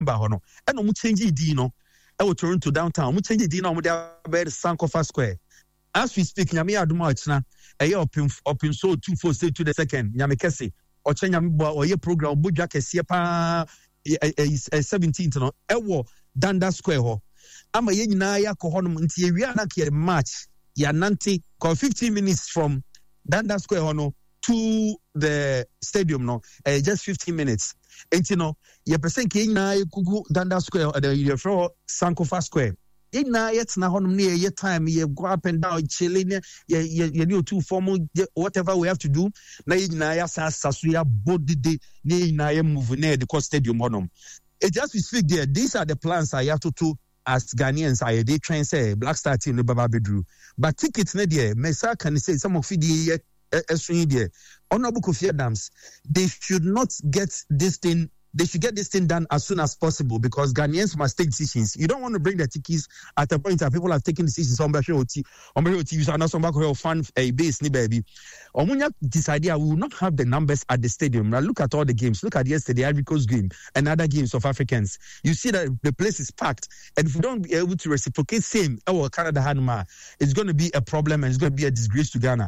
hono and no change di no e wo Toronto downtown mu change di no mo dey be Sankofa Square as we speak nyame adoma ochina e open so 24 stay to the second nyame kese oche nyame bo oye program bodwa kese pa 17th no e wo Danda Square ho ama ye nyina ya ko hono nti e wi na ke match ya nante 15 minutes from Danda Square ho no to the stadium no just 15 minutes and you know ye person ke nyina kugu Danda Square the Sankofa Square na yet na honum near your time ye go up and down chilling ye new two formal whatever we have to do na ya sasuya body day na ya move near the stadium honum it just we speak there these are the plans I have to as Ghanaians I dey train say Black Star team no baba bedru but tickets na there mesa can say some of the there Honorable Kofi Adams they should not get this thing. They should get this thing done as soon as possible because Ghanaians must take decisions. You don't want to bring the tickets at a point that people have taken decisions on TV, so not some fan a base, ni baby. Omunya decided we will not have the numbers at the stadium. Now look at all the games. Look at yesterday Ivory Coast game and other games of Africans. You see that the place is packed, and if we don't be able to reciprocate same, our Canada Hanma, it's going to be a problem and it's going to be a disgrace to Ghana.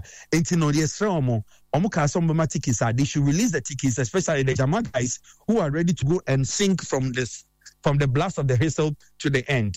They should release the tickets, especially the Jama guys who are ready to go and sing from the blast of the whistle to the end.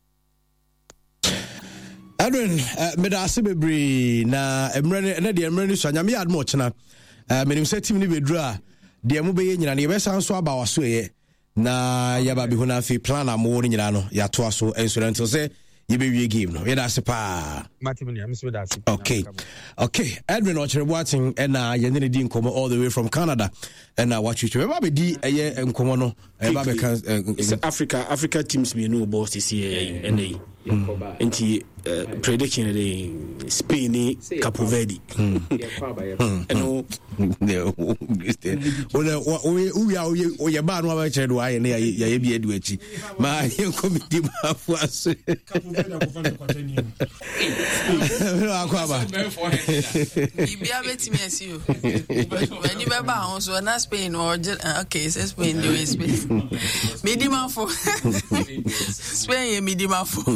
Adrian, meda asebebri na emrene na de emrene so anyame admo chena. Menim se team ni bedra de mu beye nyina ne yebesa nso aba waso ye na yaba bi hona fi plan amo ni nyina no ya to aso enso until say yebe game no yeda sepa Matimuni am so that okay Adrian ochere watching na ye ne di nkomo all the way from Canada and what you be ba di eye nkomo no e ba be kan Africa teams me no boss this year and nti prediction de Spain ni Cape Verde no we ba no ba chere do aye na ya bi edu achi ma ye committee ma fu aso akwaba ibia betimi asio when you ba on so na Spain or okay say Spain do Spain midima for Spain midima for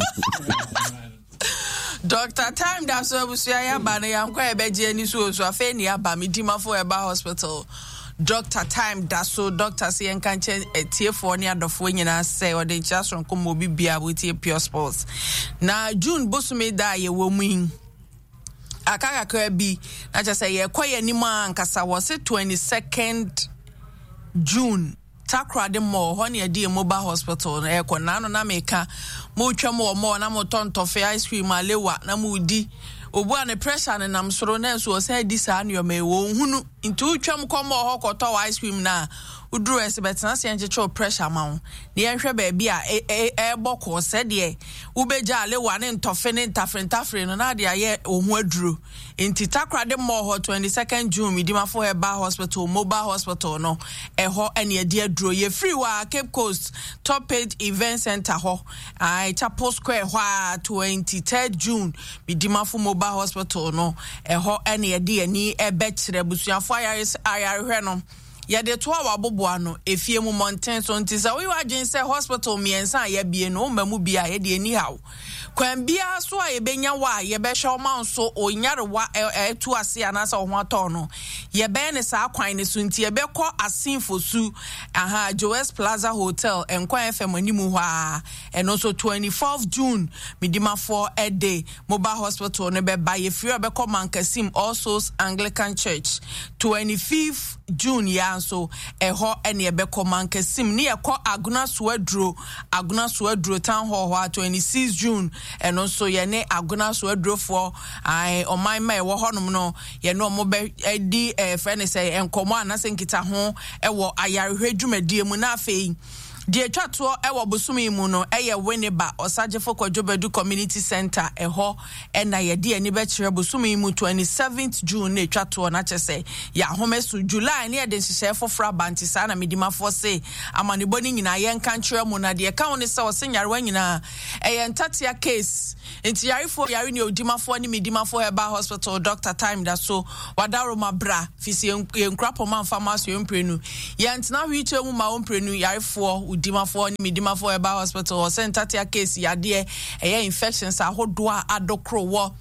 Dr. Time that's so busia ba na yam kwa ebeje ani so afa ni aba midima for eba hospital Dr. Time that's so doctor say en kan che etiefo ni adofo nyina say o de chason komo bibia butie pure sports na June bosume da ye wo muin akaka ka bi na che say ye kwaye ni ma nkasa was 22nd June Takra de mo honi adi mobile hospital na ekọ na no na meka mo twa mo na mo tontofe ice cream alewa na mo di obu an pressure na nam soro na so say di sa no me wo hunu nti utwam komo ho koto ice cream na uduru esebetena se enche pressure ma wo ne yenhwe ba bia e boko se de ubeja alewa ne ntofe ne ntafrentafre no na de aye ohu aduru nti Takra de mo ho 22nd June midima for Eba Hospital mobile hospital no eho ene de aduru ye free wa Cape Coast Top Page Event Center ho ai Chapel Square ho 23rd June midima for mobile hospital no eho ene de ani ebekire busuafo ayarehwe no ya de to awaboboa no efie mu mountain so ntisa we wagen say hospital miensa ya bie no mamu bia ye de ani hawo kwan bia so a ye benya wa ye be hwe man so onyarewa etu ase anasa ho ato no ye be ne sa kwan ne so nti ye be kọ asinfosu Joes Plaza Hotel enkwan FM animu hwa eno so 24th June midima for a day mobile hospital ne be ba ye free be kọ Mankasim All Souls Anglican Church 25th June ya so eho ene ye be kọ Mankasim ne ye kọ Aguna Suadro Town Hall 26th June eno so ye ne Aguna Suadro for ai oman ma e wo honom no ye no mo be di friend say enkomo anase nkita ho e wo ayarehwe dwumadie mu na afei die twato ewo bosumi mu no eye Winneba Osagefo Kwadwobedu Community Center eho ena ye die ni be kire bosumi mu 27th June na twato na chese ya homesu July ne de nhihye fofra bantisa na midima fo se amanebo ni nyina ye nka kire mu na de ka woni se osenyarwa nyina eye ntatia case enti yarifo yari ni odimafo ni midimafo Eba Hospital Dr. Time da so wadaro mabra fisi enkrapo man pharmacy emprenu ye ntina hwiche mu ma omprenu yarifo udimafo ni midimafo eba hospital or sentatia case yade infections ahodoa adokro wo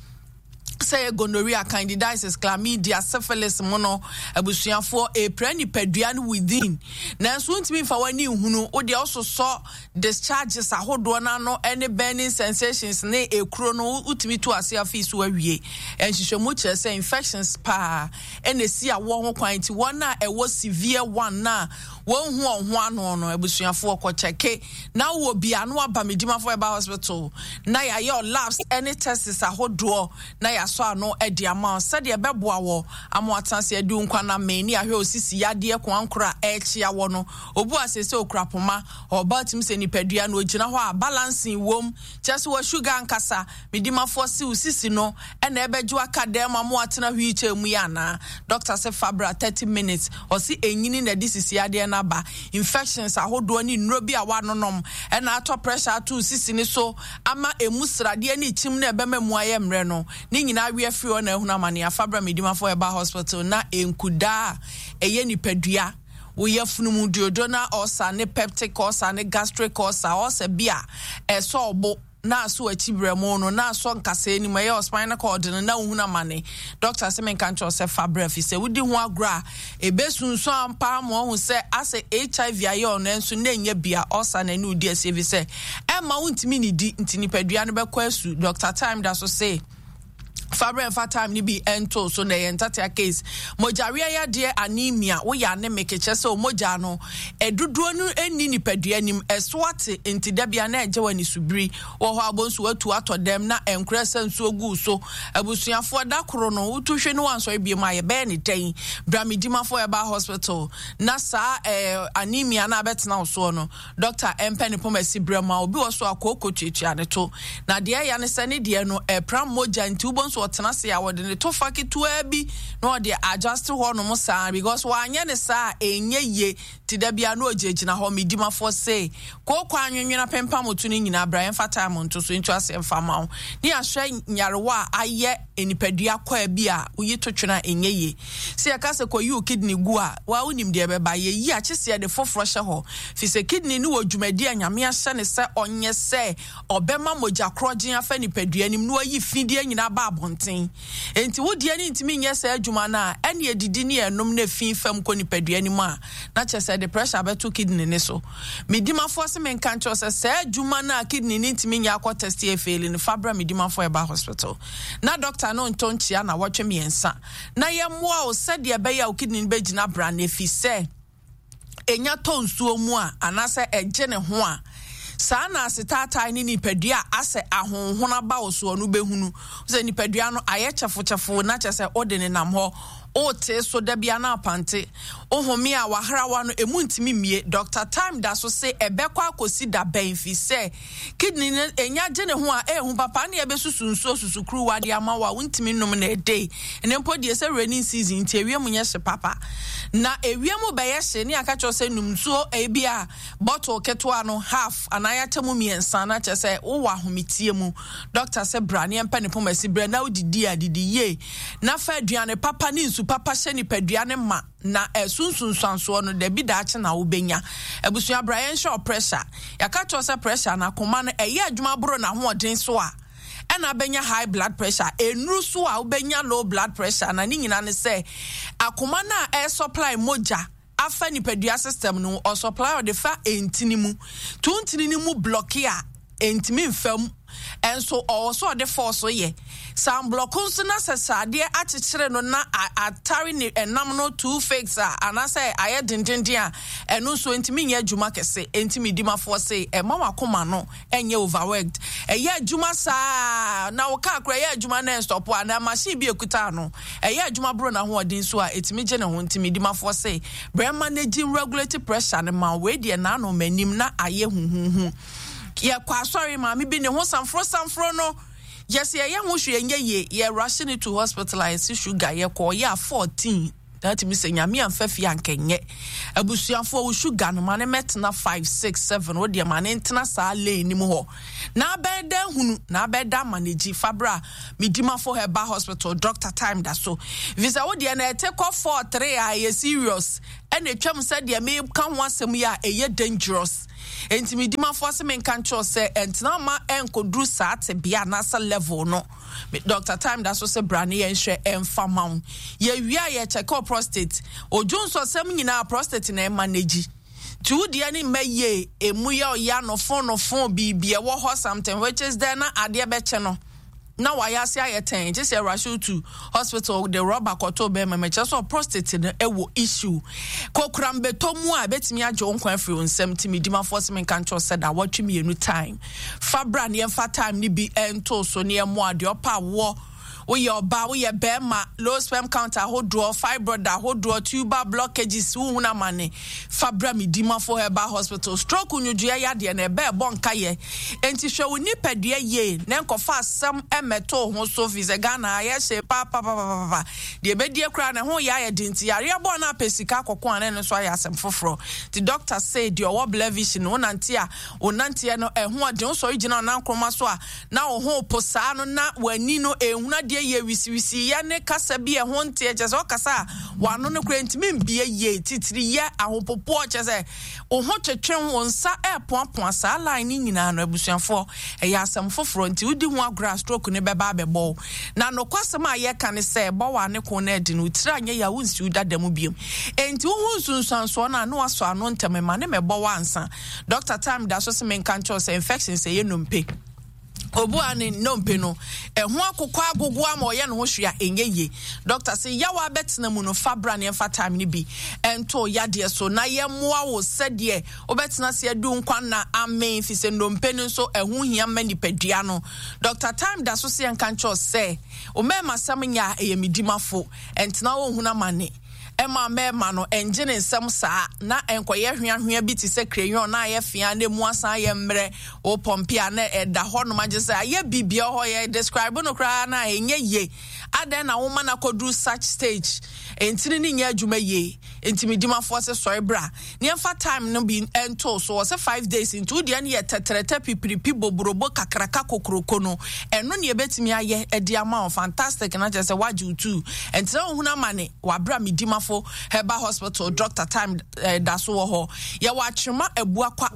say gonorrhea, candidiasis, chlamydia, syphilis, mono, abusuafo a preni peduan within. Now, soon to me for when you who they also saw discharges a hodwana no any burning sensations, ne a chrono utimi to a fees where we and she should much say infections pa and they see a 1.1 a was severe one na one no abusuafo ko check now will be anwa bamidima for about hospital. Now your labs any tests a hodro na so no ediama said ya beboa wo amoatanse adu nkwa na mani ahwe osisi yade ko ankora echia wo no obu asese okrapoma obatim se nipadua no gina ho a balancing wom just wo sugar nkasa midima force usisi no ena ebeju akadem amoatena hwiche mu yana doctor say fabra 30 minutes o si enyini na disisi yade na ba infections ahodo ni nnuro bi a wanonom ena ato pressure to usisi ni so ama emusrade ni chim na ebema mu ayemre no ni nyina we free on ehuna mane afabra medima for eba hospital na enkuda eye nipadua we yafunu duodenal ulcer ne peptic ulcer ne gastric ulcer ulcer bia so obo na so achibremo no na so nkasa ni maye spinal cord na uhuna mane doctor say men kan cho say fabra fi say wudi ho agra ebesunso ampa mo hu say ase HIV aye on enso na nya bia ulcer na ni udi ase say e ma wuntimi ni di ntini padua no be kwasu Dr. Time da so say Fabra and Fatam ni be ento so na yentatia case mojaria ya de anemia wo ya ne mekeche so mojano eduduo nu eni nipadua nim eswate enti dabia na ejewa ni subiri wo ho abonso watu atodem na enkresa nso gu so abusuafo da koro no utuhwe no wanso ebie ma ye be ni den bramidima for eba hospital na sa anemia na betena so no doctor empeni pomasi brama obi wo so akoko twetwa ne to na de ya ne sane de no pram moja nti ubonso otena se ya wode ne to fakitu abi no de adjust ho no musa because wanya ne sa enye ye tidabia no ogegina ho midima for say kokwa anwenwena pempa motu ni nyina Brian Fatam nto so ntu ase mfama ni ahwe nyarewa aye enipadua kwa abi a uyi totwena enye ye se yakase ko yu kidney gu a wa unim de beba ye yi achese de foforo hye ho fi se kidney ni wodwumadi anyame ahye ne se onye se obema moja krogin afa nipadua nim no ayi fidie nyina ba abonten enti wodi ani ntimi nye se adwuma na ene edidi ne enom na fin fam ko nipadua nim a na chese the pressure beto kidney ne so midima force men kan cho se adwuma na kidney ni ntimi nya akọ test e fail ni fabra midima for eba hospital na doctor no ntonchia na wotwe miensa na ye moa o se de be ya o kidney be gina bra na fi se enya tonsuo mu a anase eje ne ho a saa na asitata ni nipadua ase ahonhona ba oso no behunu se nipadua no aye chefo na chese odene nam ho o te so da bia na apante ohome a wahrawa no emuntimi mie Dr. Time da so se ebekwa akosi da benfi se kidney enya gene ho a ehu papa na ebesusu nso susukru wade amawa wuntimi nom na ede enempo de se rainy season ti ewiem nye hye papa na ewiem be ye hye ne aka cho se numsuo ebia bottle ketwa no half anaya temu miensa na che se wo wahometie mu doctor se brane empane pomasi bre na odidi adidi ye na fa aduane papa ni nsu papa hye ni paduane ma na sunsunsanso no da bi da ache na wobenya abusua Brian show pressure yaka cho se pressure na koma no eye adwuma bro na hoodin so a ena benya high blood pressure enuru so a wobenya low blood pressure na ni nyina ne se akoma na air supply moja afa nipadua system no or supply the fa entini mu tuntini ni mu block a entimi mfam enso also the force ye some blocks na sesade achichere no na atari ni enam no two fakes and I say aye dindindia eno so entimi nya adwuma kese entimi dima force e mama koma no enye overworked eye adwuma sa na wo ka akra eye adwuma na stop na machine bi ekuta no eye adwuma bro na ho odin so a etimi je ne ho entimi dima force brain managing regulatory pressure na ma we de na no manim na aye huhuhu ye kwa sorry mami bi ne ho samfro no yes ye ho hwe ye ye rushing it to hospitalize sugar ye ko ye 14 that means nyame amfafi ankenye abusuafo wo sugar no mane metna 5 6 7 wo de mane ntena sa lane ni mu ho na beda hunu na beda manage fabra midima for Heba Hospital Dr. Time da so visa wo de na take off 4 3 a ye serious and etwam said de me kan ho asem ya eye dangerous enti me di mafo se men kan cho se entina ma enkodru saate bia na sa level no Dr. Time da so se brane ye nhwe emfa maun ye wia ye check up prostate ojonso sem nyina prostate na manage tu dia ni meye emu ya no phone bibia wo ho something which is there na ade be che no na waya se ayeten just say rush to hospital the rubber koto be me so prostate no ewo issue kokram betomu a betimi ajo nkwan afri onsem timi dima force men kan cho said that watch me enu time fabra ne emfa time ni bi ento so ne emo ade opa wo we oba we bema low sperm count ahodo fibroid ahodo tuber blockages una mane fabra midima for Herbal Hospital stroke unyudua ya de na ebe bonka ye enti hwe woni padua ye na enkofa asem emeto ho so visa Ghana ya she pa de bedie kra na ho ya dinti yare abo na pesika kokon ane no so ya asem foforo the doctor say the owo blevision onante no eho ade so original na nkroma so a na ho posa no na wani no ehuna de ye wisi ya ne kasa bi e ho nte je so kasa wano no kra ntimi mbie ye titiri ya ahopopo che se o ho twetwen wonsa e poapon sa line nyina no abusuafo e ya asem foforo nti udi ho agra stroke ne beba bebo na no kwasem a ye kan se bo wa ne ko na edi no tira anya ya wonsi udadamu biem enti wo hu sunsanso na no aso ano ntemema ne mebo wansa Dr. Time da so se men kan cho se infection se ye nompe obu ani nompe no ehu akokwa agogo amoye no hwea enyeye doctor say yawa betina mu no fabra ne emfa time ni bi ento yade so na ye moa wo sede obetina se adu nkwan na amen fi se nompe no so ehu hia mani padua no Dr. Time da so se enkan cho se o mema samnya eyemidimafo entina wo huna mane Emma no engine nsem saa na enkoye hwehwea bi ti se crayon na ye fia na mu asan ye mre o pompia na eda ho no magye se aye bibia ho ye describe no kra na enye ye aden na wo na kodru such stage entini ni nya adwuma ye entimidima force sorry bra ne emfa time no bi ento so was 5 days into dia na ye tetrete pipiripi bobrobo kakraka kokroko no eno ne betimi aye edi ama fantastic na je se waju tu entina ohuna mane wabra midima Herbal Hospital Dr. Time daso ho ya wa atwema ebuakwa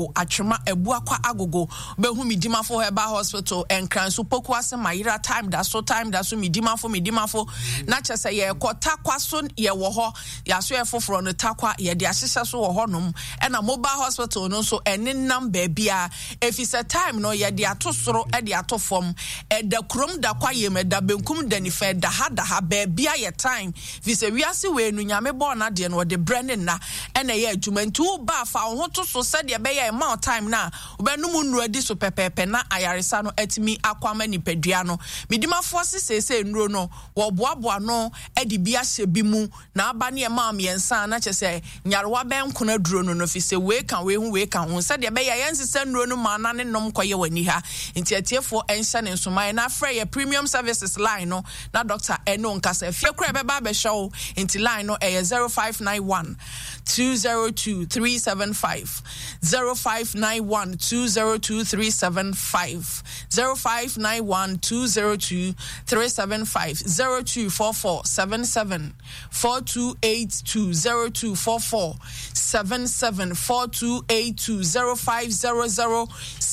agogo behu midima for Herbal Hospital enkran so poku ase mayira time daso midima for na chese ye kota kwaso ye wo ho ya so ye foforo no takwa ye de ahyehye so wo ho nom na Mobile Hospital no so enenam ba bia efise time no ye de atosoro e de atofom e da krom da kwa ye me da benkum da ni fe da ha ba bia ye time vise wiase we nu nyame bo na de no de branding na ena ye adwuma ntu ba fa ho to so se de be ye amount time na obenum nru adi so pepepe na ayaresa no atimi akwama ni padua no midima force sese nru no wo boaboa no edi bia hye bi mu na aba ne mam yensa na chese nyarwa ben kona duro no fi se we kan se de be ye yensese nru no ma na ne nom koye wani ha nti atiefo enhye ne nsomai na frɛ ye premium services line no na doctor eno nkasa fie kra be ba be show nti line no 0591 202 375 0591 202 375 0591 202 375 0244 77 4282 0244 77 4282 0500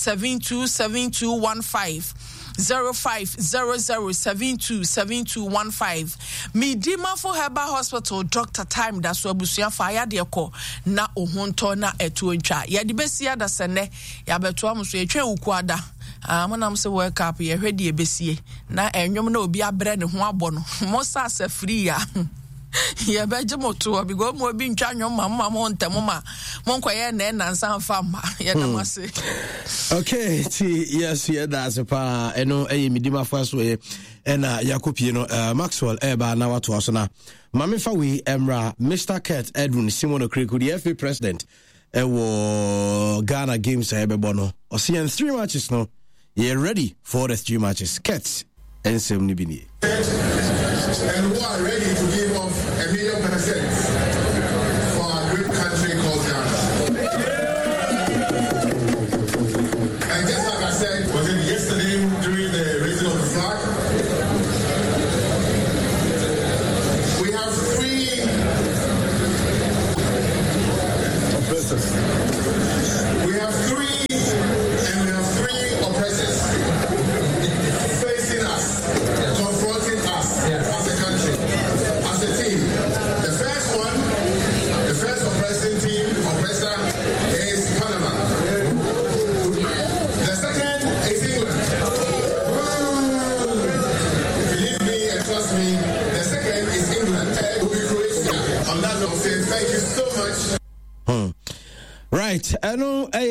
727215 0500727215 Midima for Herbal Hospital Dr. Time da so abusua fa ya de ko na ohunto na etu ntwa ya de besia da sene ya beto amso etwa ukuada monam se wake up ye hwede e besie na enwom na obi abre ne ho abo no mo sa sa free ya ye beje moto bi go mo bi ntwa nwom ma mo ntemo ma mo nkoye na nansa mfa ma ye namase okay yes that's pa eno midima first way ena yakopie no Maxwell eba na wato aso na mame fa we emra Mr. Kurt Edwin Simon Okreku the FA president ewo Ghana games ebebo no osian 3 matches no you ready for the 3 matches Kurt ensem ni bini and who are ready to give off 1,000,000% for our great country called Ghana. And just like I said, was it yesterday during the raising of the flag? We have 3 We have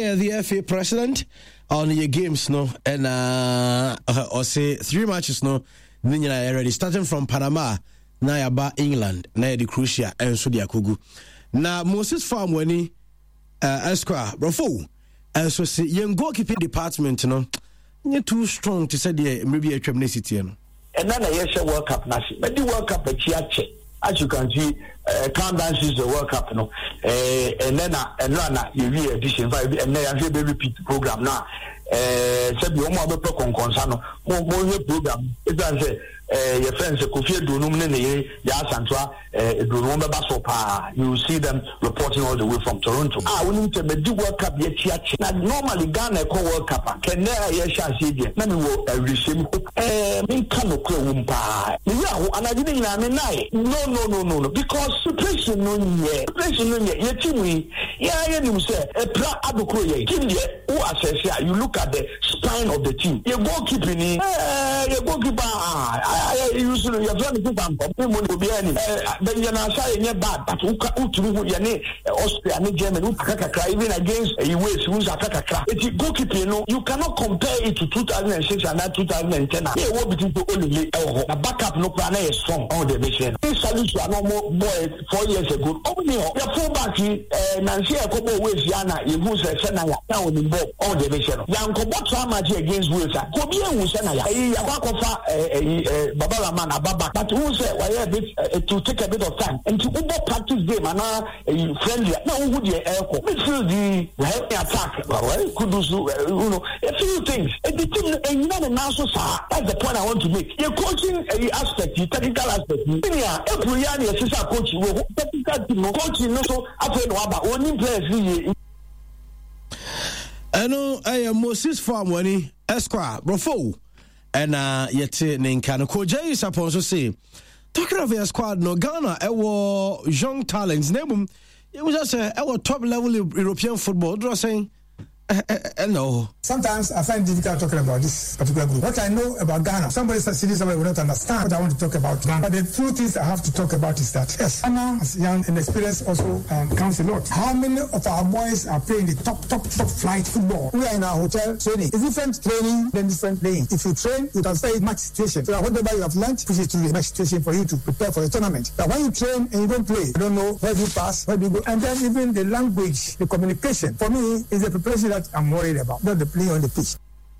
the FA president on your games, no, and or say 3 matches, no, already starting from Panama, Nayaba, England, Nayadi Crucia, and Sudia Kugu. Now, Moses Farm, when he Esquire, Brofo, and so say, young goalkeeping department, no, you're too strong to say, maybe a City, and then I share World Cup, but the World Cup, as you can see, countdown is the World Cup, no, and then you read edition 5, and then I hear the repeat program now. Said you want to talk on concern, more program. It does your friends, Kofi Dunum, Yasantua, Dunumba Basopa. You see them reporting all the way from Toronto. We need to do World Cup yet. Normally, Ghana call World Cup. Can there Yasha see it? Let me walk a regime. Kano Kumpa. Yeah, and I didn't No. Because suppression no yet. Suppression no yet. Yeah, you say, a pra abukoye. Who assess you look at the spine of the team. Your goalkeeping, your goalkeeper. Usually, you're trying to put on people will be any. Then you're not saying you're bad, but who to Austria and Germany, even against a US who's a Kakaka. It's goalkeeping, you cannot compare it to 2006 and 2010. They will be to only a backup no plan is strong on the mission. This solution, no more boy 4 years ago. Only your fullback, Nancy, a couple of ways, Yana, you who said Senaya, now in Bob on the mission. Yanko, what's how much against Wilson? Kobe and Senaya, a Babala man, Ababa, but who said, why to take a bit of time and to over practice game and friendly. No, would you midfield the help me attack? Could do a few things. And the team, and you know, that's the point I want to make. Your coaching aspect, the technical aspect. Every year, sister coach, technical team, coaching, so after Waba, only players. I know I am Moses Farm, Esquire, Brofo. And yet Ninkano Koji is supposed to say talking of your squad no Ghana our young talents name it was just our top level European football draw saying no. Sometimes I find it difficult talking about this particular group. What I know about Ghana, somebody will not understand what I want to talk about Ghana. But the few things I have to talk about is that yes, Ghana as young and experience also counts a lot. How many of our boys are playing the top flight football? We are in our hotel training. It's different training than different playing. If you train, you can stay match situation. So whatever you have learned pushes to the match situation for you to prepare for the tournament. But when you train and you don't play, you don't know where you pass, where you go. And then even the language, the communication, for me, is the preparation that I'm worried about, not the play on the pitch.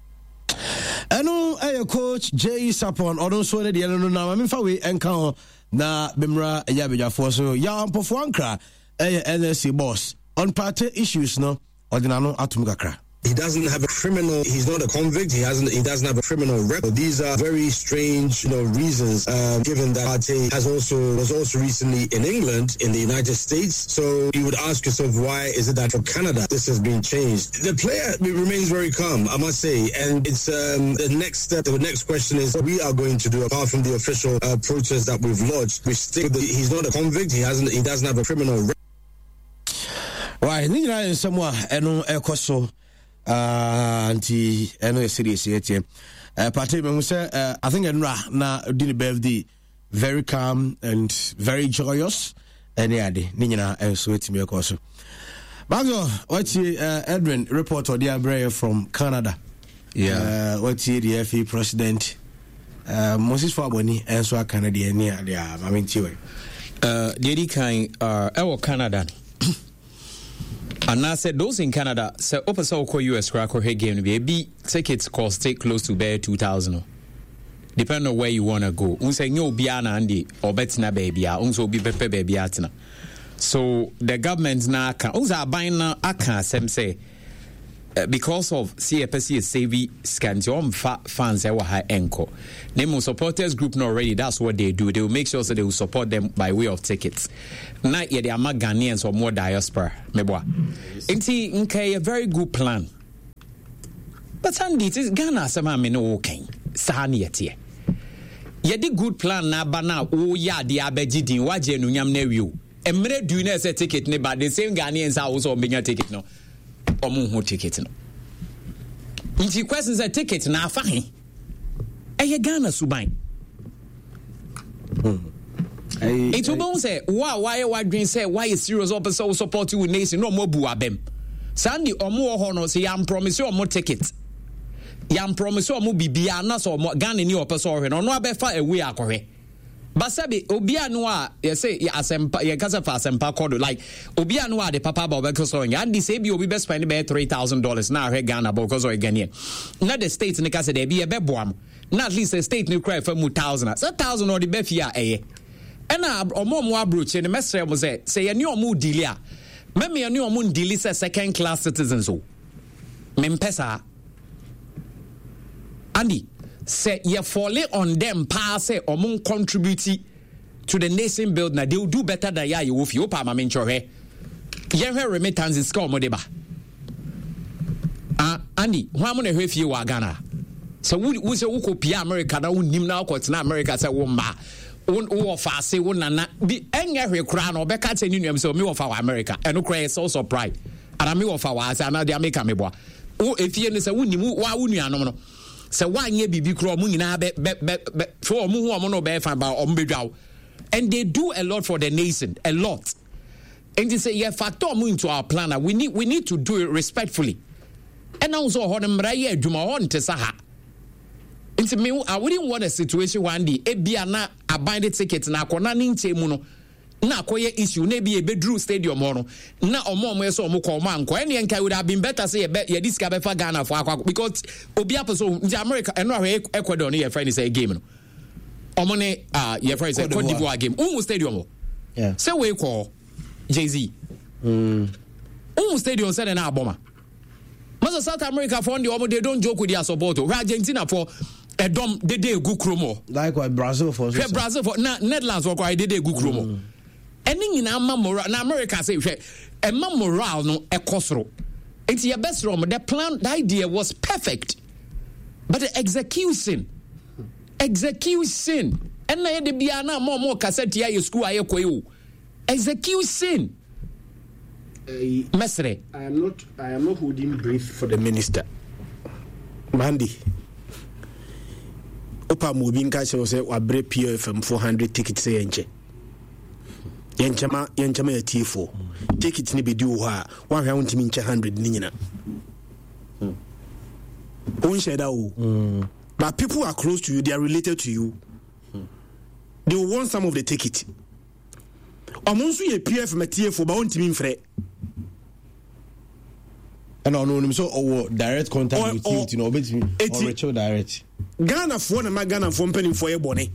I know a coach Jay Sapon or don't so the yellow now. I mean, for we encounter na Bimra Yabija for so ya Pofuankra NSC boss on party issues no ordinano atumgakra. He doesn't have a criminal. He's not a convict. He doesn't have a criminal record. These are very strange, reasons. Given that Partey was also recently in England, in the United States. So you would ask yourself, why is it that for Canada this has been changed? The player remains very calm, I must say. And it's the next step. The next question is what we are going to do apart from the official protest that we've lodged. We stick with he's not a convict. He doesn't have a criminal record. Right, Nina and someone eno ekoso. Anti eno serious yet. Partey me say I think Enra na did birthday very calm and very joyous. Any ade ni nyina enso etimi ekoso. Bago what Edwin report or the from Canada. Yeah. What the FA president Moses Faboni enso Canada ni ade I mean tiwe. The kind Canada. And I said those in Canada, so open so call US cracker game be tickets cost take close to bear 2,000. Depending on where you wanna go. Unse nyo biana andi or betina baby unso be pepe baby atina. So the government na can unsa buying na aka sem say because of CFC savvy scans your fans were high anchor. Name supporters group not already. That's what they do. They will make sure that they will support them by way of tickets. Now yeah, they are more Ghanaians or more diaspora. Meboa. Inti okay, a very good plan. But Sandy, it is Ghana sama me no okay. Sahani etie. Ye di good plan na bana o ya di abeji din waje no nyam na wiu. Emre do na say ticket ne but the same Ghanaians are also benya ticket no. Omo ticket no. Inti questions a ticket na afahin. Eye Ghana suban. It will say why dream say why is serious up so support you nation no more bu abem. Sandy omo ho no say yam promise omo ticket. Yam promise omo bibia na so omo Ghana ni opeso hwe no no abefa away akohwe. Basabi obia no a ye say asempa ye kasa fa asempa kodo like obia no a de papa ba obekoso nya and say bi obi be spend be $3,000 na hwe Ghana because o Ghanaian. Na the state ni kasa de bi e be boam. Na at least the state ni cry for 1,000. So 1,000 or the be fia eye. Ena omo mo abroach ni mesre mo say ye ni omo delay a me ni omo delay say second class citizens o. Mempesa Andy say you fall on them pass say omo contribute to the nation build na they will do better than ya you wo fi opa ma me nchohwe ye hwe remittances ska omo deba Andy ho amo na hwe fie wa Ghana so wo say wo kopia America na wo nim na kwot na America say wo ma wo fa say wo nana bi enye hwe kra na obeka tse ni nuam say me wo fa wa America eno kra so surprise ana me wo fa wa say na de America me boa wo efie ne say wo nim wa wo nuanom no se wanye bibi kro mu nyina be for mu hu omo no be fan ba omo bedwaw and they do a lot for the nation a lot and they say yeah factor mu into our plan we need to do it respectfully and also ho dem ra ye adwuma ho nte sa ha nti me I wouldn't want a situation one day e bia na abind the ticket na akona ni nche mu no na akoye issue na bi e bedru stadium ho no na omo yeso omo ko ma nko ene enka would have been better say ye this guy be for Ghana for akwa because obi apeso in America eno ahwe Ecuador no ye friend say game no omo ne ye friend say Cote d'Ivoire game umu stadium yeah say we call Jay-Z umu stadium say na aboma most South America for the omo they don't joke with their support Argentina for edom de gu kromo like what Brazil for na Netherlands for kwa de gu kromo eni nyina ma moral na America say hwe e ma moral no ekosoro enti ye best rom the plan the idea was perfect but the execution and na de bia na mo cassette ya school aye koyo execution mesre I am not holding brief for the minister Mandy opa mo bi nka say wa bre PFM 400 tickets say enche yenchama ya T4 ticket ni bedi wo ha wa hwa untimi nche 100 ni nyina on share that but people are close to you, they are related to you, they will want some of the ticket omonso ye PF ma T4 ba untimi mfre and no so direct contact with you know between or Rachel direct Ghana for na Ghana for penny for e bone.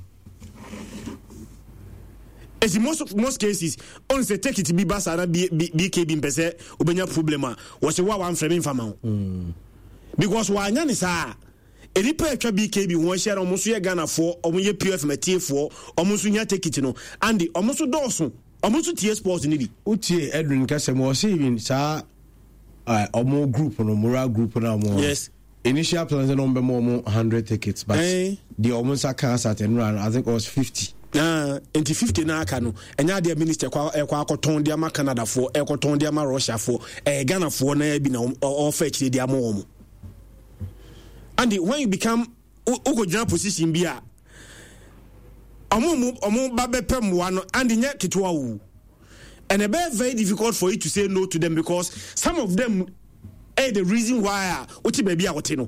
In most cases, on say take it to be basara BKB mpese obenya problema was wa wan frame fama because wa anya ni sa eripa etwa BKB won share omuso ye Ghana for omunye PF matie for omuso nya take it no and omuso doso omuso tie sports ni bi utie Edwin Kasem was even sa omo group no moral group na mo yes initial plans no be more 100 tickets but the almost account at and I think it was 50 into 50 na aka no enya de minister kwa akoton de ama Canada for ekoton de ama Russia for Ghana for na bi na offer chire de ama omo and when you become uko position bi a omo ba bepem wa no and nya kitwa wu and it be very difficult for you to say no to them because some of them the reason why uti baby a wote no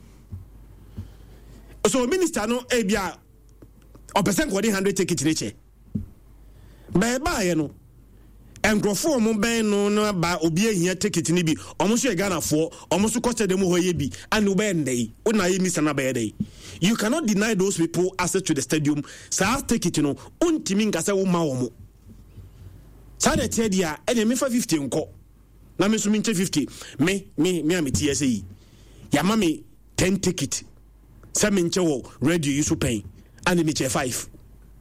so minister no bia o percent ko 100 ticket neche ba ye no enkrofo mo ben no na ba obi ehia ticket ni bi omo so Ghana for omo so cost dem ho ye bi and be ndey una ye misa na ba dey you cannot deny those people access to the stadium sa ticket no untimi ngase wo ma wo mo sa de tie dia ene me fa 50 nko na me so me 50 me ameti say ya ma me 10 ticket sa me nche wo radio you so pay and me che 5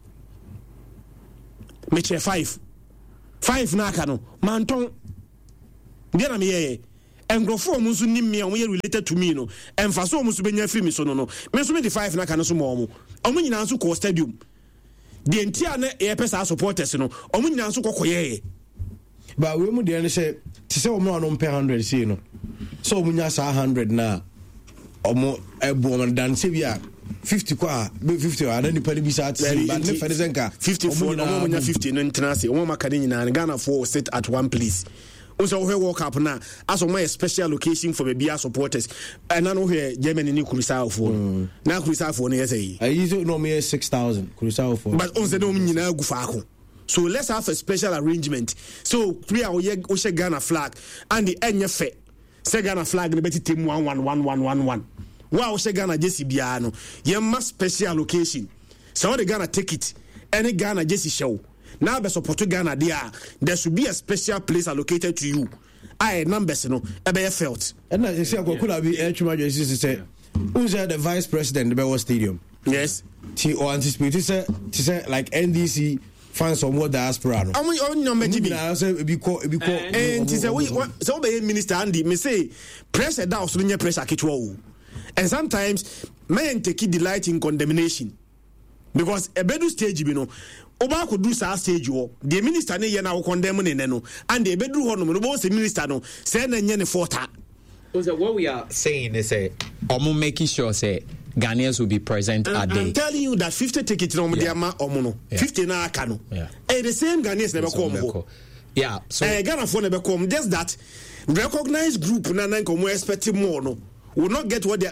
na aka no manton bia na me ye engrofo mo so nim me o related to me no emfa so mo so benya free me so no me so me the 5 na aka no so mo nyina so ko stadium the entire na e pesa supporters no omo nyina so kokoye but we mu dey say ti say omo no pay 100 say no so omo nya sa 100 na omo ebo omo dan say bia 50 kwa be 50 ana ni pali bi sa ati but ne fere zenka 54 omo nya 50 no ntina say omo maka ni nyina Ghana for sit at one place Also, we World Cup now, as my special location for the supporters. And I know here Germany ni Curaçao for now Curaçao for near say. I usually know me 6,000 Curaçao for. But on the domain na gufako. So let's have a special arrangement. So we are we Ghana flag and the Enya fe. Say Ghana flag the better team 1-1-1-1-1-1. Wow, we Ghana Jesse Biano. Yema special location. So the Ghana take it. Any Ghana Jesse show. Now be support Ghana there should be a special place allocated to you. I numbers no ebe felt. And I say could be Chuma Jesse say who's the vice president the Bewa Stadium. Yes. Or anticipate say like NDC fans or more diaspora. No say be call and say we so be minister Andy me say pressure down so nya pressure kitwa. And sometimes men take delight in condemnation. Because a bedu stage you know Oba could do sa stage wo the minister ne ye na wo condemn ne no and the bedru ho no no say minister no say na nye ne forta. So what we are saying is omo making sure say Ghanaians will be present at the. I'm telling you that 50 tickets no dey ama omo no 50 na aka no the same Ghanaians never come. Yeah, so Ghana for never come, just that recognized group na nkomo expect more no will not get what they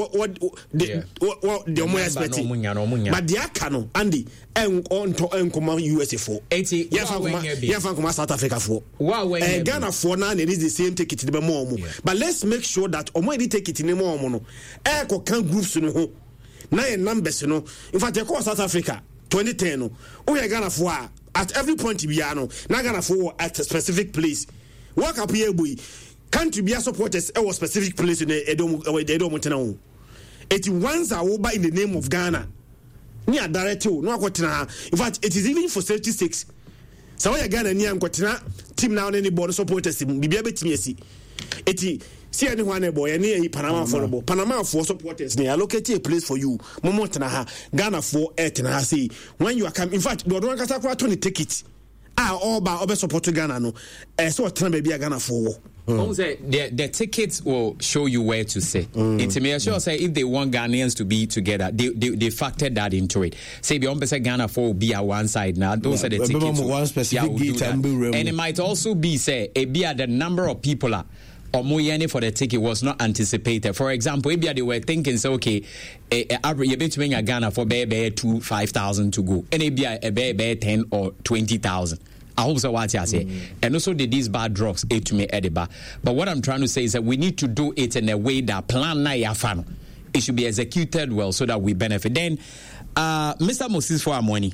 more expecting. But the Akano Andy and on to Nkoma USA for 80 yeah, South Africa for Ghana for now it is the same ticket in the more. But let's make sure that already take it in the more mono. Echo can groups no nine numbers no. In fact, they call South Africa 2010 no. Oh yeah, Ghana for at every point to be no. Now Ghana for at a specific place. Work up here boy. Country be a supporters a specific place in the Edo. It once I will buy in the name of Ghana. Near direct no. In fact, it is even for 36. So I Ghana near team now any board supporters be able to see. It see anyone boy any Panama for Panama for supporters. They allocate a place for you. Momotana Ghana for Etna say when you are coming. In fact, the one can 20 tickets. All by over support Ghana no. So tell me be a Ghana for. The tickets will show you where to sit. It's me sure say if they want Ghanaians to be together, they factored that into it. Say beyond Ghana for will be at one side now. Those are the tickets. One specific gate and it might also be say it be at the number of people or more for the ticket was not anticipated. For example, maybe they were thinking, so okay, you're between a Ghana for bear 5,000 to go, and maybe a bear 10 or 20,000. I hope so what you say. And also these bad drops to me ediba. But what I'm trying to say is that we need to do it in a way that plan na ya fan. It should be executed well so that we benefit. Then Mr. Moses for our money.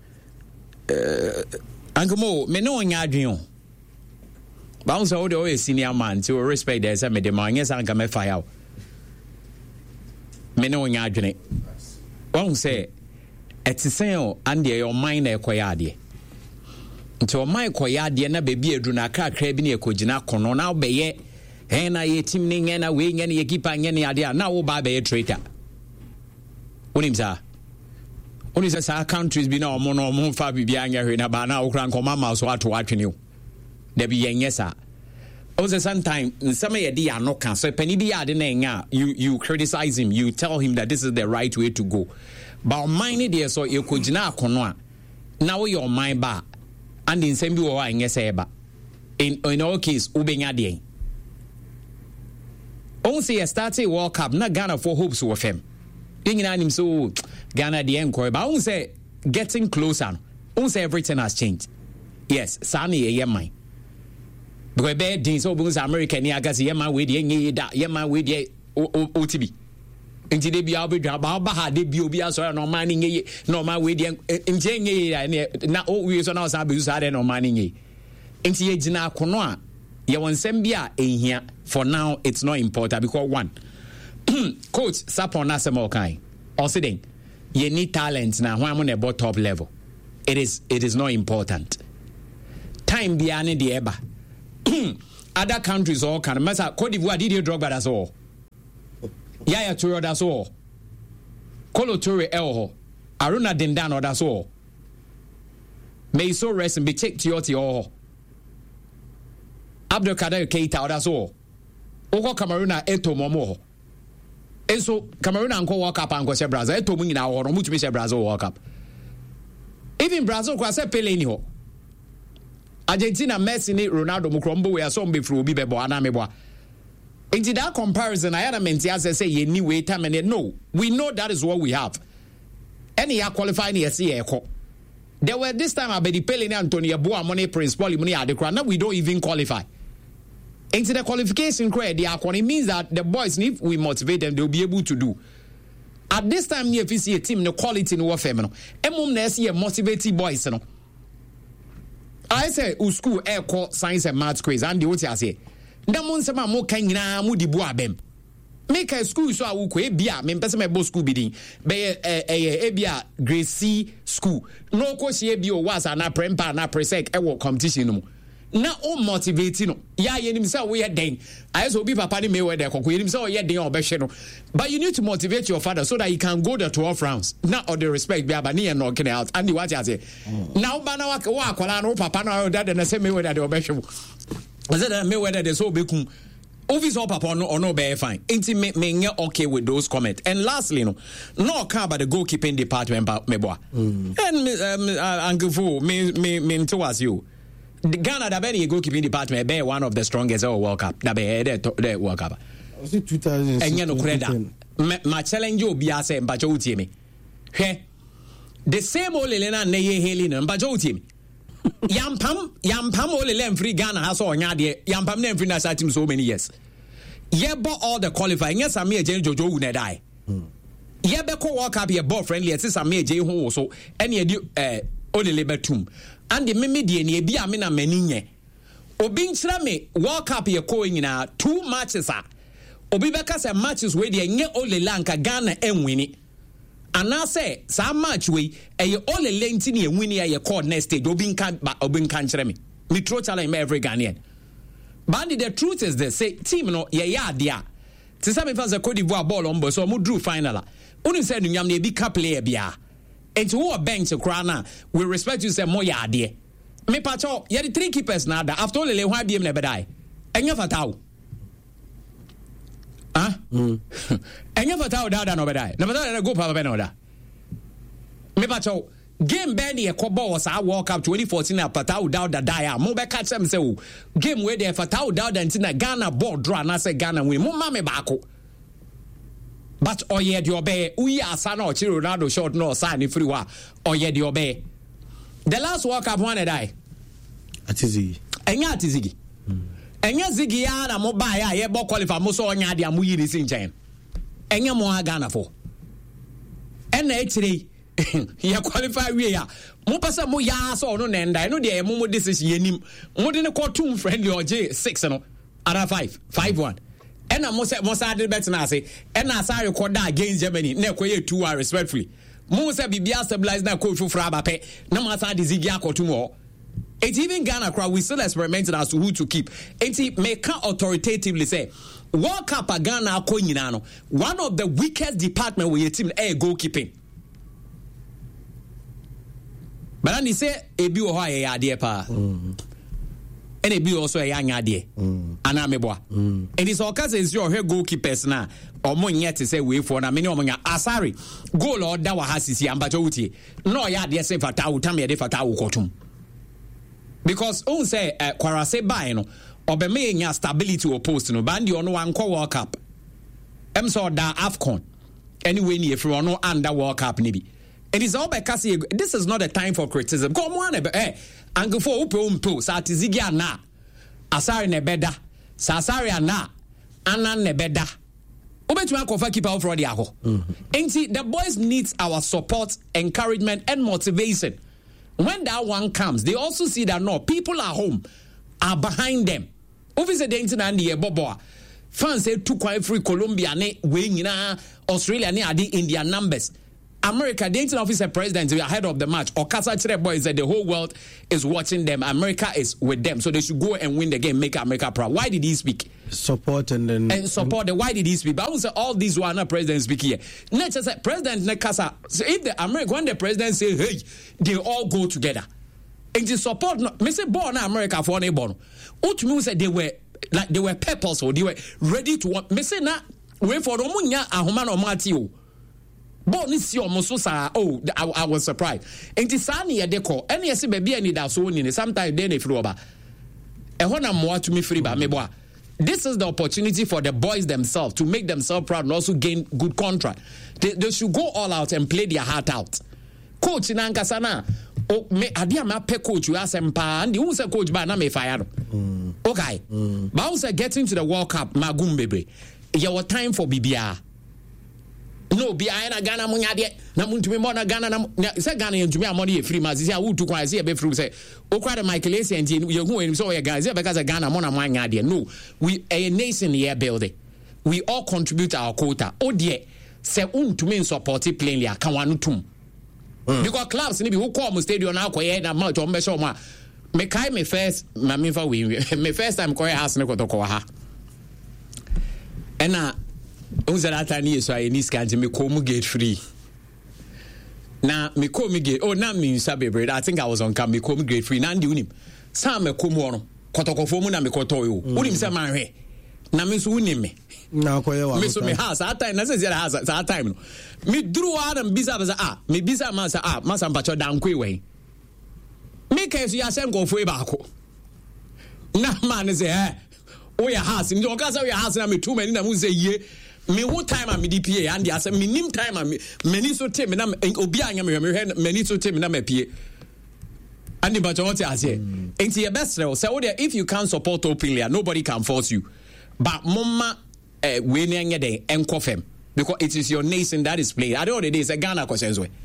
Uncle Mo, me no nya adwen. Ba unso wo de o senior man to respect there say me de man yes anka me fire. Me no nya adwen. Won say etisen and your mind e koya ade. Nti o mai koya ade na bebi edu na kakra bi na ekogina kono na obeye na ye team ni na we nya na ye keeper nya na ade na wo ba be traitor. Onimsa sa countries bi na omo no omo fa bibia anya hwe na ba na wo kran koma ma so ato atwene o. There be yesa. Also sometimes some of the are not so penny be you criticize him, you tell him that this is the right way to go. But mine there so you could now your mind ba and in same be in our case ubenya de. Once start a World Cup na Ghana for hopes with him. Him so Ghana the encoy but I say getting closer. Say everything has changed. Yes, Sani mine. Because bad things so because American yagas yema we the that yema we the OTB. Until they be able to about they be obia so no money no man we the nje na o we so na so abuse had no money until ye gina kono a ye won sem bia ehia for now it's not important because one coach Sapon Nasemo kai or sitting you need talent now when I'm on top level it is not important time bia ne de eba other countries all can masa Cote d'Ivoire did Drogba that's all Yaya Toure that's all Kolo Toure elho Aruna Dindano that's all may so rest and be checked to your all Abdul Kader Keita that's all Oko Cameroon eto momo enso Cameroon anko World Cup anko se Brazil eto mu nyina ho no mutumi se Brazil World Cup even Brazil kwa se Pele ni ho Argentina Messi ni Ronaldo mukrombo we aso mbefru obi bebo ana mebo. Into that comparison, I had a mentia say ye ni wait time and no, we know that is what we have. Any are qualifying here see there were this time Abedi Pele Antonio Boa money principal money adequate. Now we don't even qualify. Into the qualification credit, it means that the boys, if we motivate them, they'll be able to do. At this time, if you see a team, no quality, no feminine. And see a motivated boys, you know. I say, school air core science and maths quiz, and the what I say. The Monsama mo can na mu di buabem. Make a school so I will bia, me person my school bidding. Be a bia grade C school. No course ye be was an prempa na presec ewo competition. Na o motivating no. Ya ye himself we den. I so be papa ni me we there kokko himself ye den obehwe no. But you need to motivate your father so that he can go the 12 rounds. Now all the respect be abani and knocking out. And what I say. Now ba na wa akwala no papa na that na say me we there obehwe. I said me we there so bekum. Office up upon or no be fine. Ain't me okay with those comments. And lastly, no care about the goalkeeping department meboa. And Uncle Fu, me towards you. The Ghana da be goalkeeping department be one of the strongest of World Cup. Da be the World Cup. Was it 2000? And no credit. My challenge you be ase mbacho utie me. Hwe. The same olelena na ye heli no mbacho utie me. Yampam olele free Ghana has all nyade. Yampam na free national team so many years. Ye bought all the qualifying. Yes, Samir J Jojo who die. Ye be ko World Cup ye ball friendly. Yes, Samir J who so any do olele betum. And the mimi die ni bi amina meninye. Obi nchira me World Cup ye ko nyina 2 matches a. Obi beka se matches we die nye olele anka Ghana enwini. And I say, some match way, a only lengthy and winning a call next stage, Obin can't me. Me throw challenge every Ghanaian. But the truth is, they say, team no, yeah, dear. To some of us, a Cote d'Ivoire ball on, so we drew final. Only said, you may be a player, bia. And to our bench, Krana, we respect you, say, more ya, dear. Me pacho, you the 3 keepers now, after all, why be never die. And you're fatao. And you fatao da no bedai. No matter go papa benoda. Me pacho game Benny a kobo was our World Cup 2014 a fatao da dia. Mo be catch them say game where they fatao da ntina Ghana ball draw na say Ghana win. Mo ma me baako. But oye di obe uyi asa na ochi Ronaldo shot no sign free wa. Oye di obe. The last World Cup one die. Atizigi. Enya atizigi. Enya zigi ya na mo ba ya ye bo qualify mo so onya dia mo yiri sin chen. Enya mo Ghana for. Ena etire ye qualify we ya. Mo pesa mo ya so no na ndai no de mo decision yenim. Mo de ne ko tum friendly oje 6 no. Ara 5-1. Ena mo say de bet na say. Ena sa record against Germany na ekoye 2 respectfully. Mo say bibia stabilize na coach for abape. Na mo sa de zigi akotum o. It's even Ghana crowd, we still experimenting as to who to keep. It's make authoritatively say, World Cup a Ghana ko one of the weakest department with your team goalkeeping. But then he say e bi o a ade pa. And e bi also a young ade. Anameboa. And it's all cause is your goalkeepers na omo nya te say we for na many omo nya asari goal or da wa hasisi ambacho utie. No ya de say fata utam ye de fata ukotum. Because on say Kwarase buy no obeme nya stability or post no bandi ono wanko World Cup. So da AFCON. Anyway ni efri ono under World Cup ni bi. It is all because this is not a time for criticism. Come on angle for upo sa tizigi ana. Asari ne beda. Sa asari ana. Ana ne beda. Ubetuma kofa keeper of Rodi ako. The boys needs our support, encouragement and motivation. When that one comes, they also see that no, people at home are behind them. Obviously, the internet and the boboa. Fans say too quite free Colombia, ne winning Australia, ne adi India numbers. America, the internet officer president ahead of the match. Okasa Chire boys said the whole world is watching them. America is with them, so they should go and win the game, make America proud. Why did he speak? Support and support. Why did he speak? But I would say all these were not president speak here. Let's just say President Nekasa. So if the America, when the president say, hey, they all go together. And the support, me say born America for any born. What me say they were purposeful. They were ready to want. Me say na wait for Romunya Ahumano Matio. ball ni si omo so sa I was surprised enti sa na ye de call ene yesi be bia ni da so ni sometimes dey na free oba e ho na mo to me free ba me boa. This is the opportunity for the boys themselves to make themselves proud and also gain good contract. They should go all out and play their heart out. Coach in Ankasana, me adia ma pe coach you asempa and who say coach ba na me fire. Okay. But who say getting to the World Cup magum bebe. Your time for BBR. No be na Ghana munya de na muntumi mo na Ghana na say Ghana yentumi amodi e free ma say awu tu kwa say e be free say okwa de Michael Essien ye hu en so ye Ghana say because Ghana mo na mwanya de no we a nation here building we all contribute our quota o de say untumi support plainly aka wanu tum because clubs ni bi who call mo stadium na akoye na match o mbesho mo me kai me first ma me fa we me first time koye house ne kotoko ha ena unza that ni so I need scan me come gate free na me come gate na me sabebre I think I was on cam me come gate free na ndi unim sa me come no kotokofo mu na me koto yo unim se man hwe na me so unim me na koye wa me so me house that time na say house that time no me drew adam bisa me bisa ma sa masa mpacho dan kwe we me kai so ya sem go fo e ba ko na man say o ya house ni o ka say o ya house na me too many na mu say ye me who time am DPA and I say me nim time am many so tell me na obi anya me many so tell me na me pie and but what I say enti your best say if you can't support openly nobody can force you but mama we na anya den enkofem because it is your nation that is playing. I don't know the days Ghana questions way.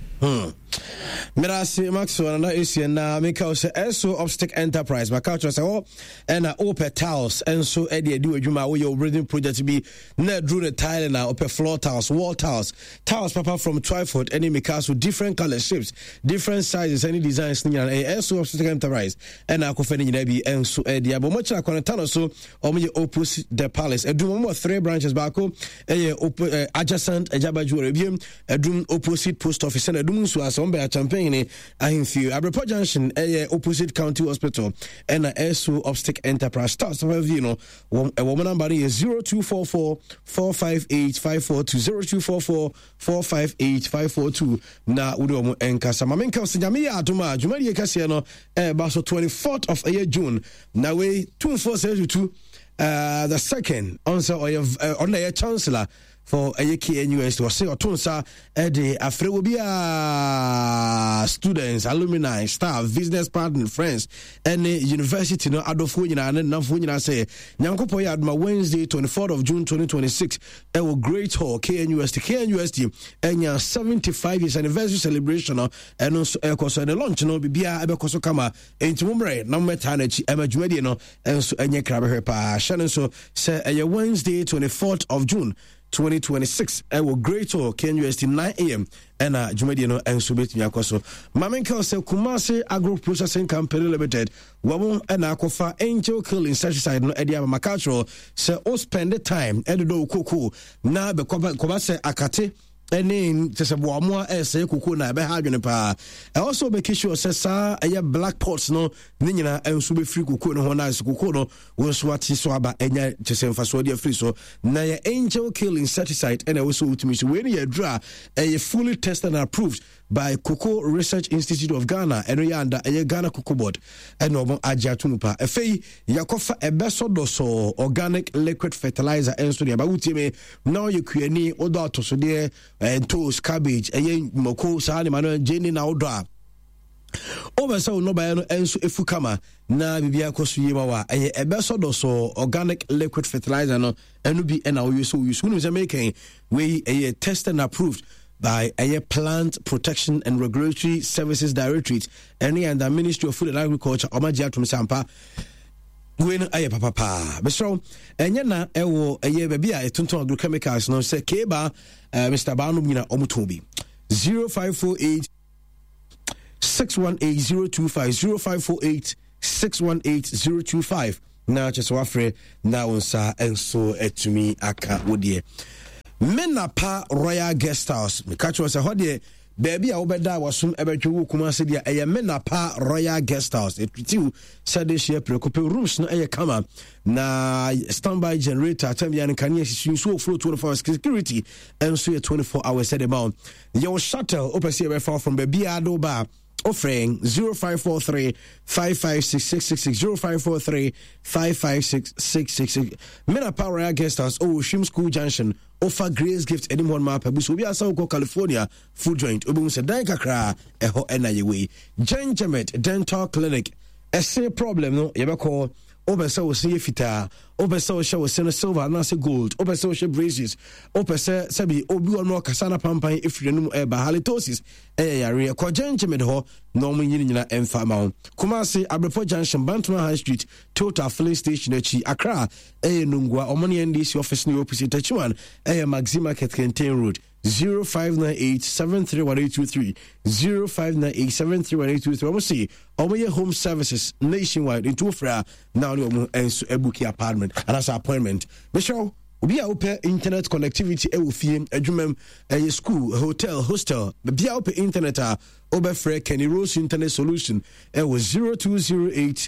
Mirasi Maxwell na issue na make us so Obstacle Enterprise my culture say and open tiles and so Eddie do adwuma we your breathing project be na drew the tile na open floor tiles wall tiles papa from Twyford any make us with different color shapes different sizes any designs ni so Obstacle Enterprise and akofani nyina bi and so Eddie but much like on so opposite the palace edum 3 branches back adjacent Ejabaju Rebiem edum opposite post office and edum so as on campaign ahimfio Abreport Junction opposite county hospital and SO Obstacle Enterprise starts of you know woman number is 0244 458 542 0244 458 542 na udo enkasa mamenka osanyame ya adoma jumari ekase no baso 24th of June na we 2472 the second answer on the chancellor for KNUS to say otonsa the afrewobia students alumni staff business partner friends and university no adofo nyina na nafo nyina say nyankopo ya adma Wednesday 24th of June 2026 will Great Hall KNUST enya 75 years anniversary celebration and also ekoso the launch no bibia ebekoso kama entimumre na meta na chi emadwumadi no enso enye krabe pa shannon so say Wednesday 24th of June 2026 will Great Hall KNUST 9 a.m. and Jumedi no and Subit Yakoso. Mamenka se Kumasi Agro Processing Company Limited. Wabon and Akofa Angel Kill insecticide no Edia Macatro se o spend the time Edo Kuku na be Kobase Akate. Any just a boamwa say kuku na be hadwene pa also be sure say sa black pots no nyina enso be free kuku no ho na kuku no wo so ati so aba enya chese mfaso dia free so na ya Angel Kill insecticide and also ultimate so when you draw fully tested and approved by Cocoa Research Institute of Ghana and yanda Ghana Cocoa Board and no ajatunupa efei yakofa ebeso doso organic liquid fertilizer enso dia ba wutime now you kuani odo atoso de and toast cabbage moko sa ni mano jeni na odo over so no ba no enso efukama na bibia koso yema wa ebeso doso organic liquid fertilizer no enu bi na we so use wonu say making we tested and approved by a Plant Protection and Regulatory Services Directorate and the Ministry of Food and Agriculture Omaji Atum Sampa when aye papa beso enye na ewo eye baby a etonton agrochemicals no say keba Mr. Banu nyina omutombi 0548 618025 0548 618025 na cheso afre na onsa enso etumi aka wodie Menapa Royal Guest House. Me catch was a hodie baabi a wobɛda wasom ɛbɛtwe wo kuma ase deɛ ɛyɛ Menapa Royal Guest House ɛtutiu sɛ de hyɛ prekope rooms no ɛyɛ kama na standby generator time ya nkane asisu so flow 24 hours security ɛnso yɛ 24 hours ɛde ma wo yɛwɔ shuttle opɛsi ɛbɛfa from baabi a do ba offering 0543 556 0543 556 Menapa Royal Guest House Shim School Junction offer Grace Gift anyone map so we are so California food joint obi se dan kakra eho na yewe Gengemet Dental Clinic esse problem no yebekɔ obese wo se fita obese wo hye wo se silver na se gold obese wo hye braces obese sabi obi ono kasana pampan efirenu eba halitosis yare ko Gengemet ho no mo nyina emfa ma wo Kumasi Abrepo Junction Bantama High Street Total Filling Station achi Accra nungwa omoni NDC office ni opposite Tachiwan Maxima Market Kenten Road 0598-731823 0598-731823 almost see omoye home services nationwide into fra now the enso ebuki apartment and as appointment be sure obi a open internet connectivity e wo fie adwumam school hotel hostel be a open internet a obefre Kenny Rose Internet Solution e was 0208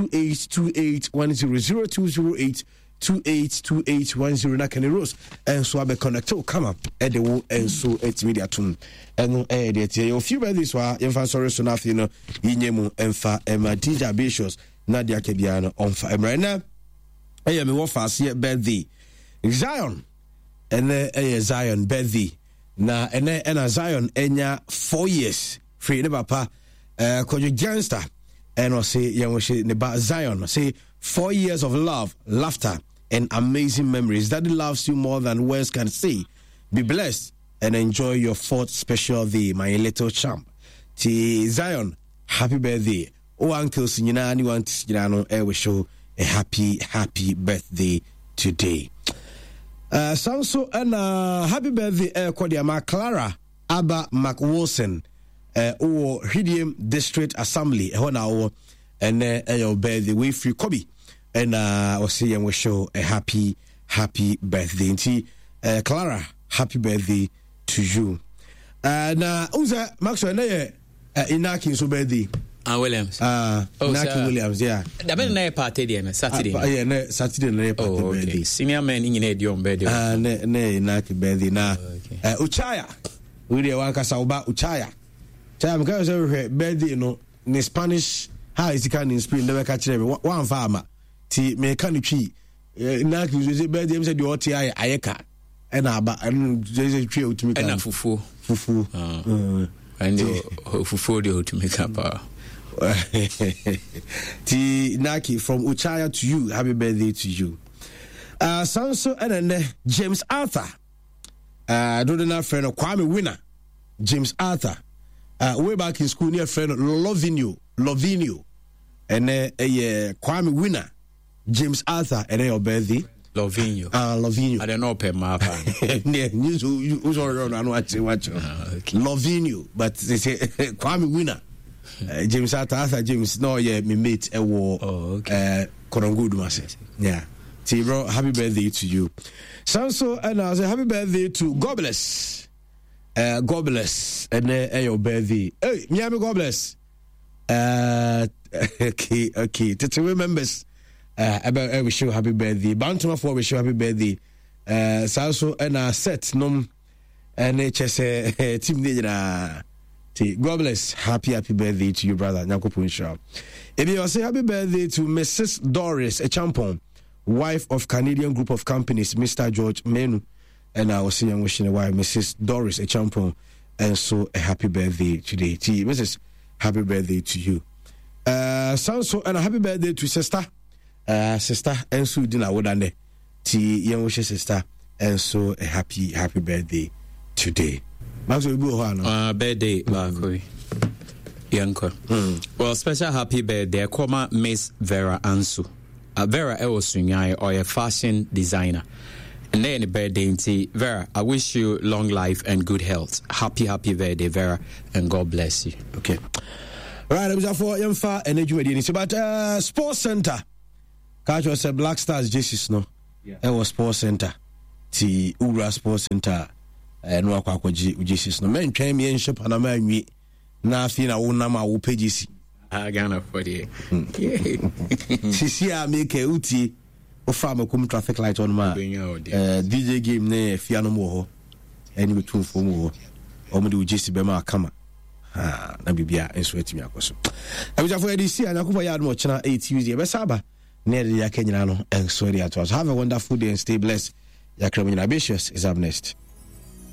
282810 0208-282810 na Kenny Rose and so abe connect come up at the wo and so it's media tune and de tie a few by this wa emfa sorry so nothing no yinyemu emfa DJ Ambitious Nadia Kebiano on fa emrena me wo fa se birthday Zion and Zion birthday na ena Zion enya 4 years free ne papa kojo gangster and I say yanwo ne ba Zion say 4 years of love, laughter, and amazing memories. Daddy loves you more than words can say. Be blessed and enjoy your 4th special day, my little champ. T Zion, happy birthday. Oh, Uncle Sinyana, you want to wish you a happy birthday today. Sanso and happy birthday, Kodiama Clara Abba McWilson, Hidium District Assembly, and your birthday way free Kobe and was saying we show a happy birthday and Clara, happy birthday to you. Na uza Maxwell Inaki so birthday Williams Inaki Williams yeah da ben na party there Saturday yeah Saturday na party birthday senior man in your birthday ne Inaki birthday na Uchaya we dey wan kasa oba Uchaya time ka say birthday no in Spanish. How is it can in Spain never catch them one farmer ti me can twi na ki say birthday say the oti ayeka and aba and say twi otumi kan and fufu and fufu dey otumi kan pa ti Naki from Uchaya to you happy birthday to you Sanso and James Arthur don't know friend Kwame Winner James Arthur way back in school near friend Lovinio and Kwame Winner James Arthur and your birthday Lovinio Lovinio I don't know per mapa who's around and watch Lovinio but they say Kwame Winner James Arthur James no yeah me mate a war Korongudu mase yeah see bro happy birthday to you Sanso and I say happy birthday to God bless and your birthday hey Miami God bless okay to remembers I wish you happy birthday Bantama for wish you happy birthday Sanso and set nom and HS team nina God bless happy birthday to you brother Nyankopon Shao if you say happy birthday to Mrs. Doris Echampon wife of Canadian Group of Companies Mr. George Menu and I was saying wishing a wife Mrs. Doris Echampon and so a happy birthday today to Mrs. Happy birthday to you Sanso and a happy birthday to sister and so dinner wodane ti young sister and so a happy birthday today birthday Yanko. Well, special happy birthday Koma Miss Vera Ansu Vera Ewosunyai or a fashion designer and then birthday Vera I wish you long life and good health happy birthday Vera and God bless you okay right I'm for Yamfa and education but sports center catch was Black Stars Jesus no it was sports center T Ura Sports Center no akwaji ujesis no men twan me nhye panama anwi na afi na wo nam a wo pagesi Ghana for the sisi a make uti o fa makum traffic light on ma DJ game ne fia no mo ho eni betu fo mo ho o mo de ujesi be ma kama na bibia enso atimi akoso abujafo edisi anyakofa yard mo chena 8 Tuesday be saba ne de yakanyina no enso ri ato. Have a wonderful day and stay blessed. Yakram Ambitious is up next.